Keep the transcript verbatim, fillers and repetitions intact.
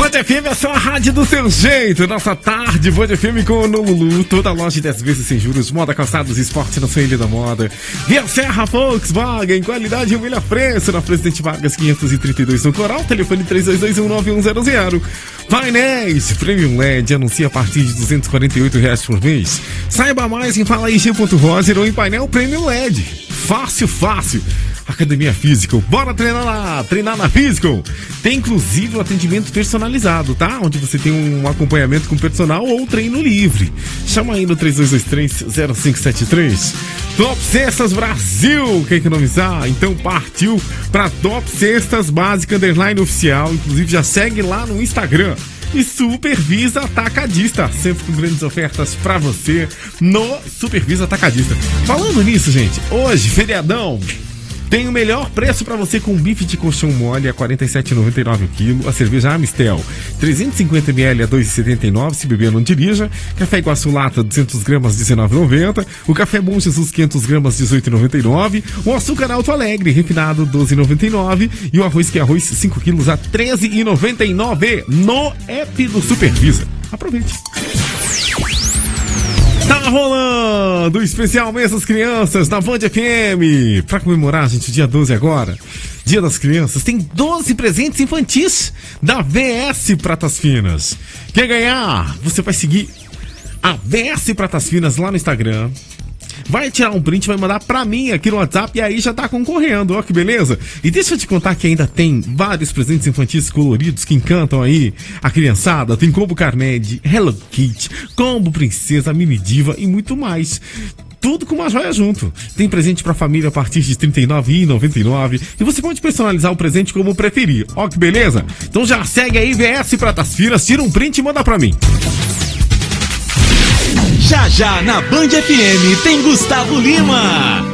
Band F M é só a rádio do seu jeito. Nossa tarde, Band F M com o Lulu. Toda loja de dez vezes sem juros. Moda, calçados, esporte na sua ilha da moda. Via Serra Volkswagen, qualidade e o melhor preço. Na Presidente Vargas quinhentos e trinta e dois no Coral. Telefone três dois dois um nove um zero zero. Painéis Premium L E D. Anuncia a partir de duzentos e quarenta e oito reais por mês. Saiba mais em falaig ponto roser ou em painel Premium L E D. Fácil, fácil. Academia Physical, bora treinar lá, treinar na Physical. Tem inclusive o atendimento personalizado, tá? Onde você tem um acompanhamento com personal ou treino livre. Chama aí no três dois dois três zero cinco sete três. Top Cestas Brasil, quer economizar? Então partiu pra Top Cestas Básica Underline Oficial. Inclusive já segue lá no Instagram. E Supervisa Atacadista, sempre com grandes ofertas pra você no Supervisa Atacadista. Falando nisso, gente, hoje, feriadão, tem o melhor preço para você com bife de colchão mole a quarenta e sete reais e noventa e nove centavos o quilo, a cerveja Amistel trezentos e cinquenta mililitros a dois reais e setenta e nove centavos, se beber não dirija, café Iguaçu Lata duzentas gramas dezenove reais e noventa centavos, o café Bom Jesus quinhentas gramas dezoito reais e noventa e nove centavos, o açúcar Alto Alegre refinado doze reais e noventa e nove centavos e o arroz que é arroz cinco quilos a treze reais e noventa e nove centavos no app do Supervisa. Aproveite! Tá rolando o especial Mês das Crianças na Band F M. Pra comemorar, gente, o dia doze agora, Dia das Crianças, tem doze presentes infantis da V S Pratas Finas. Quer ganhar? Você vai seguir a V S Pratas Finas lá no Instagram. Vai tirar um print, vai mandar pra mim aqui no WhatsApp e aí já tá concorrendo, ó que beleza. E deixa eu te contar que ainda tem vários presentes infantis coloridos que encantam aí a criançada. Tem combo Carned, Hello Kitty, combo Princesa, Mini Diva e muito mais. Tudo com uma joia junto. Tem presente pra família a partir de trinta e nove reais e noventa e nove centavos e você pode personalizar o presente como preferir. Ó que beleza. Então já segue aí V S Pratas Finas, tira um print e manda pra mim. Já já na Band F M tem Gustavo Lima.